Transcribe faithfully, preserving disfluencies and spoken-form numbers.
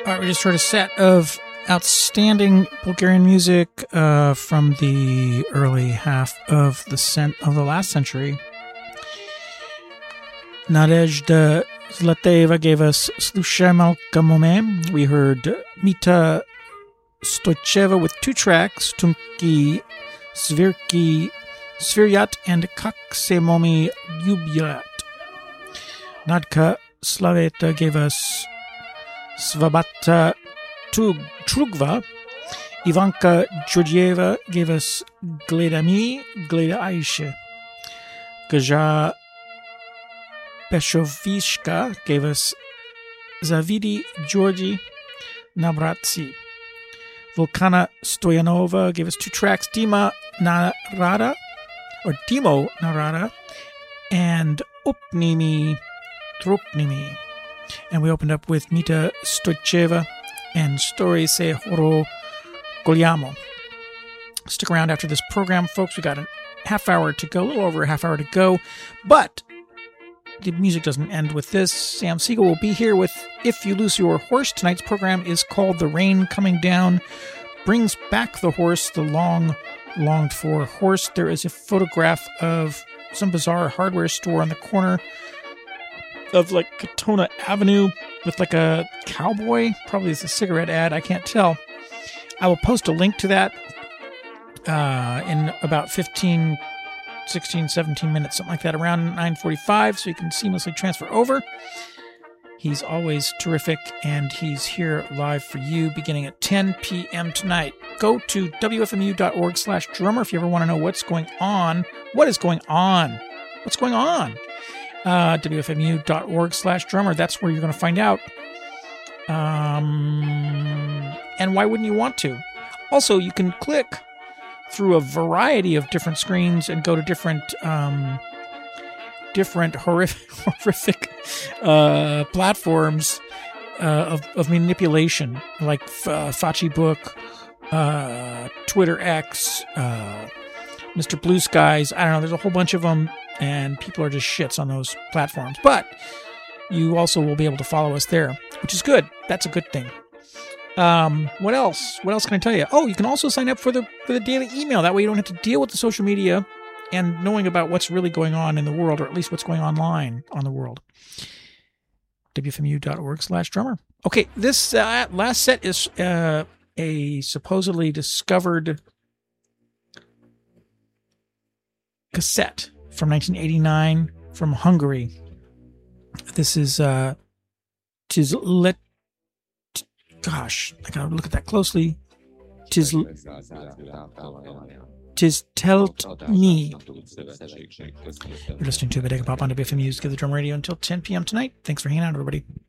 All right, we just heard a set of outstanding Bulgarian music uh, from the early half of the cent- of the last century. Nadezhda Zlateva gave us Slushai Malka Mome. We heard Mita Stoicheva with two tracks, Tunki Svirki Sviryat and Kak Se Momi Yubirat. Nadka Slaveta gave us Svabata Trugva. Ivanka Georgieva gave us Gledami, Gleda Aisha. Gaja Peshovishka gave us Zavidi Georgi Nabratsi. Volkana Stoyanova gave us two tracks, Dima Narada, or Dimo Narada, and Upnimi Trupnimi. And we opened up with Mita Stoicheva and Story Se Horo Goliamo. Stick around after this program, folks. We got a half hour to go, a little over a half hour to go. But the music doesn't end with this. Sam Siegel will be here with If You Lose Your Horse. Tonight's program is called The Rain Coming Down Brings Back the Horse, the long, longed-for horse. There is a photograph of some bizarre hardware store on the corner of like Katona Avenue with like a cowboy. Probably it's a cigarette ad. I can't tell. I will post a link to that uh, in about fifteen, sixteen, seventeen minutes, something like that, around nine forty-five, so you can seamlessly transfer over. He's always terrific, and he's here live for you beginning at ten p.m. tonight. Go to W F M U dot org slash drummer if you ever want to know what's going on. What is going on? What's going on? Uh, W F M U dot org slash drummer. That's where you're going to find out. Um, and why wouldn't you want to? Also, you can click through a variety of different screens and go to different um, different horrific, horrific uh, platforms uh, of, of manipulation, like uh, Fachi Book, uh, Twitter X, uh, Mister Blue Skies. I don't know. There's a whole bunch of them. And people are just shits on those platforms. But you also will be able to follow us there, which is good. That's a good thing. Um, what else? What else can I tell you? Oh, you can also sign up for the for the daily email. That way you don't have to deal with the social media and knowing about what's really going on in the world, or at least what's going online on the world. W F M U dot org slash drummer. Okay, this uh, last set is uh, a supposedly discovered cassette from nineteen eighty-nine from Hungary. This is uh tis let gosh, I gotta look at that closely. Tis tis telt me. You're listening to Bodega Pop on W F M U's Give the Drum Radio until ten p.m. tonight. Thanks for hanging out, everybody.